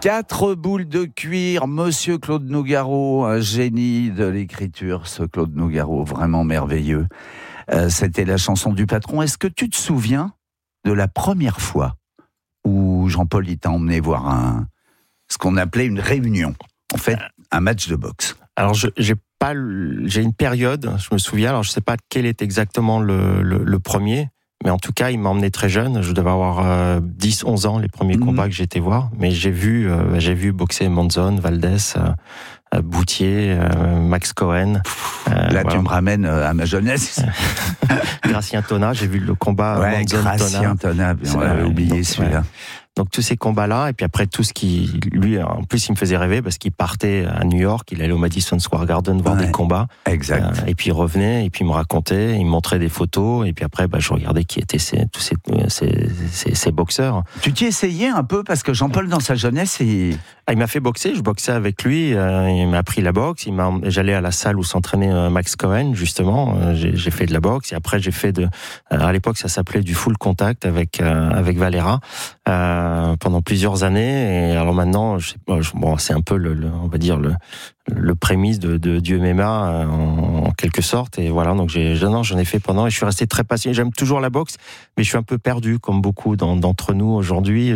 4 boules de cuir, Monsieur Claude Nougaro, un génie de l'écriture, ce Claude Nougaro, vraiment merveilleux. C'était la chanson du patron. Est-ce que tu te souviens de la première fois où Jean-Paul t'a emmené voir ce qu'on appelait une réunion, en fait, un match de boxe? Alors, j'ai une période, je me souviens, alors je sais pas quel est exactement le premier, mais en tout cas, il m'a emmené très jeune, je devais avoir 10-11 ans, les premiers combats que j'étais voir, mais j'ai vu boxer Monzon, Valdez, Boutier, Max Cohen. Là, voilà. Tu me ramènes à ma jeunesse. Gratien Tona, j'ai vu le combat Monzon-Tona. Gratien Tona, on l'avait oublié celui-là. Ouais. Donc tous ces combats-là, et puis après tout ce qui, lui, en plus, il me faisait rêver parce qu'il partait à New York, il allait au Madison Square Garden voir des combats. Exact. Et puis il revenait, et puis il me racontait, il me montrait des photos, et puis après, je regardais qui étaient tous ces boxeurs. Tu t'y essayais un peu parce que Jean-Paul, dans sa jeunesse, il m'a fait boxer. Je boxais avec lui. Il m'a appris la boxe. J'allais à la salle où s'entraînait Max Cohen, justement. J'ai fait de la boxe. Et après, j'ai fait à l'époque, ça s'appelait du full contact avec Valera. Pendant plusieurs années, et alors maintenant, c'est un peu on va dire le prémisse de Dieu MMA en quelque sorte, et voilà. Donc j'en ai fait pendant, et je suis resté très passionné. J'aime toujours la boxe, mais je suis un peu perdu, comme beaucoup d'entre nous aujourd'hui.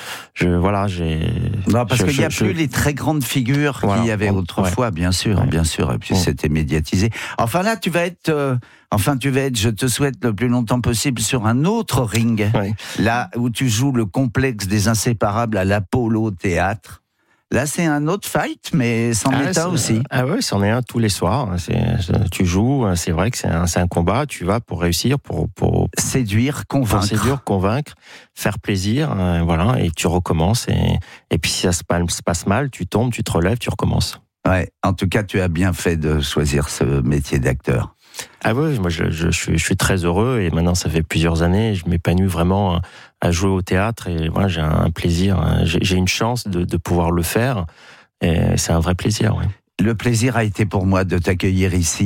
Parce qu'il n'y a plus les très grandes figures qu'il y avait autrefois, bien sûr, et puis c'était médiatisé. Enfin là, tu vas être, je te souhaite le plus longtemps possible sur un autre ring, là où tu joues le complexe des inséparables à l'Apollo Théâtre. Là, c'est un autre fight, mais c'en est un aussi. Ah ouais, c'en est un tous les soirs. Tu joues, c'est vrai que c'est un combat. Tu vas pour réussir, pour séduire, convaincre, faire plaisir, voilà. Et tu recommences. Et puis si ça se passe mal, tu tombes, tu te relèves, tu recommences. Ouais. En tout cas, tu as bien fait de choisir ce métier d'acteur. Ah oui, moi je suis très heureux, et maintenant ça fait plusieurs années, je m'épanouis vraiment à jouer au théâtre, et voilà, j'ai un plaisir, j'ai une chance de pouvoir le faire, et c'est un vrai plaisir. Ouais. Le plaisir a été pour moi de t'accueillir ici